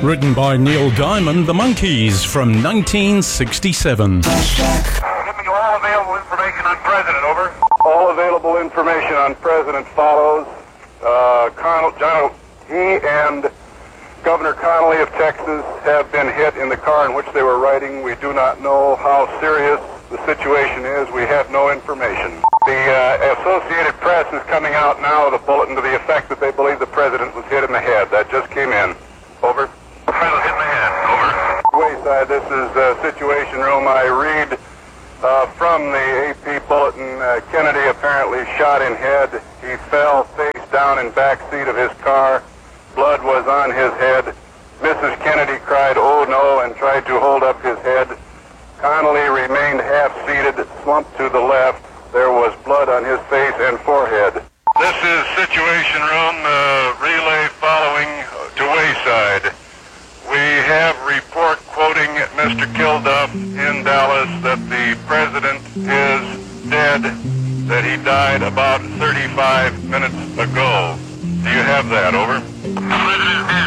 Written by Neil Diamond, The Monkees, from 1967. Give me all available information on President, over. All available information on President follows. He and Governor Connolly of Texas have been hit in the car in which they were riding. We do not know how serious the situation is. We have no information. The Associated Press is coming out now with a bulletin to the effect that they believe the president was hit in the head. That just came in. Over. President hit in the head, over. Wayside, this is Situation Room. I read from the AP bulletin, Kennedy apparently shot in head. He fell face down in back seat of his car. Blood was on his head. Mrs. Kennedy cried, "Oh no," and tried to hold up his head. Connolly remained half-seated, slumped to the left. There was blood on his face and forehead. This is Situation Room, relay following to Wayside. We have report quoting Mr. Kilduff in Dallas that the president is dead, that he died about 35 minutes ago. Do you have that, over? The president is dead.